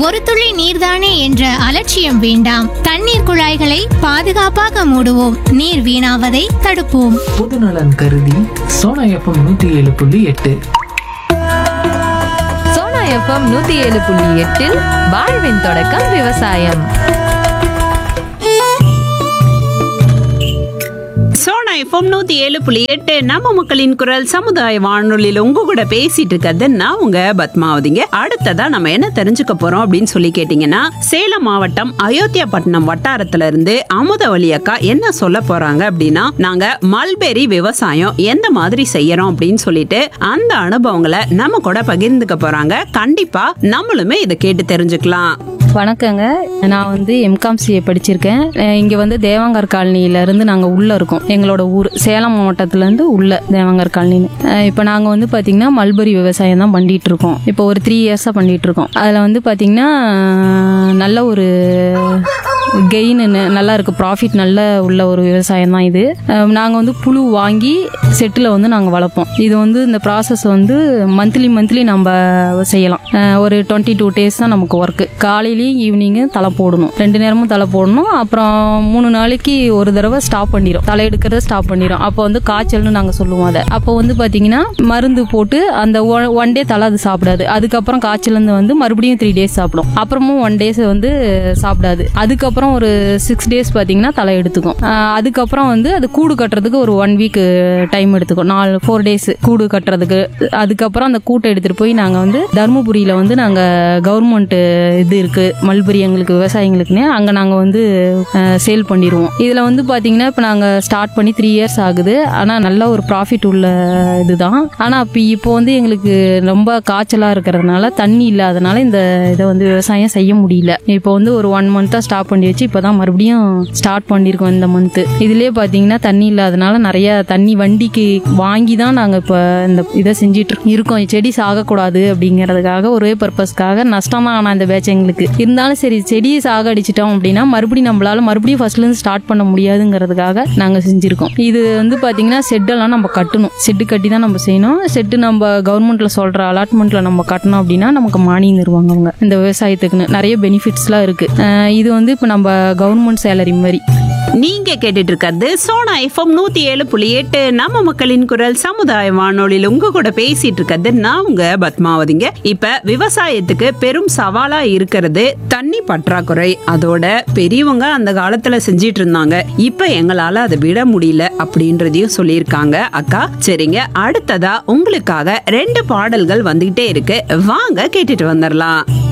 ஒரு துளி நீர்தானே என்ற அலட்சியம் வேண்டாம். தண்ணீர் குழாய்களை பாதுகாப்பாக மூடுவோம். நீர் வீணாவதை தடுப்போம். பொதுநலன் கருதி சோனா எஃப்எம் 107.8. சோனா எஃப்எம் 107.8 வாழ்வின் தொடக்கம் விவசாயம். சோனா எஃப்எம் 107.8 நம்ம மக்களின் குரல் சமுதாய வானொலியில உங்க கூட பேசிட்டு இருக்கிறது நான் உங்க பத்மாவதிங்க. அடுத்ததா நம்ம என்ன தெரிஞ்சுக்க போறோம் அப்படின்னு சொல்லி கேட்டீங்கன்னா, சேலம் மாவட்டம் அயோத்தியாபட்டினம் வட்டாரத்துல இருந்து அமுதவள்ளி அக்கா என்ன சொல்ல போறாங்க அப்படின்னா, நாங்க மல்பெரி விவசாயம் எந்த மாதிரி செய்யறோம் அப்படின்னு சொல்லிட்டு அந்த அனுபவங்களை நம்ம கூட பகிர்ந்துக்க போறாங்க. கண்டிப்பா நம்மளுமே இதை கேட்டு தெரிஞ்சுக்கலாம். வணக்கங்க, நான் வந்து எம்காம்சிஏ படிச்சிருக்கேன். இங்கே வந்து தேவாங்கர் காலனியிலேருந்து நாங்கள் உள்ளே இருக்கோம். எங்களோட ஊர் சேலம் மாவட்டத்துலேருந்து உள்ள தேவாங்கர் காலனின்னு. இப்போ நாங்கள் வந்து பார்த்திங்கன்னா மல்பெரி விவசாயம் தான் பண்ணிகிட்டு இருக்கோம். இப்போ ஒரு 3 இயர்ஸாக பண்ணிகிட்டு இருக்கோம். அதில் வந்து பார்த்திங்கன்னா நல்ல ஒரு கெயின் நல்லா இருக்குது, ப்ராஃபிட் நல்ல உள்ள ஒரு விவசாயம் தான் இது. நாங்கள் வந்து புழு வாங்கி செட்டில் வந்து நாங்கள் வளர்ப்போம். இது வந்து இந்த ப்ராசஸ் வந்து மந்த்லி நம்ம செய்யலாம். ஒரு 22 days தான் நமக்கு ஒர்க்கு. காலையிலையும் ஈவினிங்கும் தலை போடணும், 2 நேரமும் தலை போடணும். அப்புறம் 3 நாளைக்கு ஒரு தடவை ஸ்டாப் பண்ணிடும், தலை எடுக்கிறத ஸ்டாப் பண்ணிடும். அப்போ வந்து காய்ச்சல்னு நாங்கள் சொல்லுவோம் அதை. அப்போ வந்து பார்த்தீங்கன்னா மருந்து போட்டு அந்த 1 day தலை அது சாப்பிடாது. அதுக்கப்புறம் காய்ச்சல் வந்து மறுபடியும் 3 days சாப்பிடும். அப்புறமும் 1 days வந்து சாப்பிடாது. அதுக்கப்புறம் ஒரு 6 days பார்த்தீங்கன்னா தலை எடுத்துக்கும். அதுக்கப்புறம் வந்து அது கூடு கட்டுறதுக்கு ஒரு 1 week டைம் எடுத்துக்கும். 4 days கூடு கட்டுறதுக்கு. அதுக்கப்புறம் அந்த கூட்டை எடுத்துட்டு போய் நாங்கள் வந்து தருமபுரியில் வந்து நாங்கள் கவர்மெண்ட் இது இருக்கு மல்பெரி எங்களுக்கு விவசாயிகளுக்குன்னு, அங்கே நாங்கள் வந்து சேல் பண்ணிடுவோம். இதில் வந்து பார்த்தீங்கன்னா இப்போ நாங்கள் ஸ்டார்ட் பண்ணி 3 years ஆகுது. ஆனால் நல்ல ஒரு ப்ராஃபிட் உள்ள இதுதான். ஆனால் இப்போ வந்து எங்களுக்கு ரொம்ப காய்ச்சலாக இருக்கிறதுனால தண்ணி இல்லாதனால இந்த இதை வந்து விவசாயம் செய்ய முடியல. இப்போ வந்து ஒரு 1 month ஸ்டாப் பண்ணி வச்சு இப்போதான் மறுபடியும் ஸ்டார்ட் பண்ணியிருக்கோம் இந்த மந்த். இதுலேயே பார்த்தீங்கன்னா தண்ணி இல்லாதனால நிறைய தண்ணி வண்டிக்கு வாங்கி தான் நாங்கள் இப்போ இந்த இதை செஞ்சிட்டு இருக்கோம். செடி சாகக்கூடாது அப்படிங்கிறதுக்காக ஒரே பர்பஸ்க்காக நஷ்டம் தான். ஆனால் இந்த பேட்ச் எங்களுக்கு இருந்தாலும் சரி, செடியை சாகடிச்சிட்டோம் அப்படின்னா மறுபடியும் ஃபர்ஸ்ட்லேருந்து ஸ்டார்ட் பண்ண முடியாதுங்கிறதுக்காக நாங்கள் செஞ்சுருக்கோம். இது வந்து பார்த்தீங்கன்னா செட்டெல்லாம் நம்ம கட்டணும். செட்டு கட்டி தான் நம்ம செய்யணும். செட்டு நம்ம கவர்மெண்ட்ல சொல்கிற அலாட்மெண்ட்ல நம்ம கட்டணும் அப்படின்னா நமக்கு மானியம் தருவாங்க அவங்க. இந்த விவசாயத்துக்குன்னு நிறைய பெனிஃபிட்ஸ்லாம் இருக்கு. இது வந்து இப்போ நம்ம கவர்மெண்ட் சேலரி மாதிரி. நீங்க கேட்டுட்டு இருக்கிறது சோனா எஃப்எம் 107.8 நம்ம மக்களின் குரல் சமுதாய வானொலியில் உங்க கூட பேசிட்டு இருக்கிறது நான் உங்க பத்மாவதிங்க. இப்ப விவசாயத்துக்கு பெரும் சவாலா இருக்கிறது தண்ணி பற்றாக்குறை. அதோட பெரியவங்க அந்த காலத்துல செஞ்சிட்டு இருந்தாங்க, இப்ப எங்களால அதை விட முடியல அப்படின்றதையும் சொல்லியிருக்காங்க அக்கா. சரிங்க, அடுத்ததா உங்களுக்காக 2 பாடல்கள் வந்துகிட்டே இருக்கு, வாங்க கேட்டுட்டு வந்துடலாம்.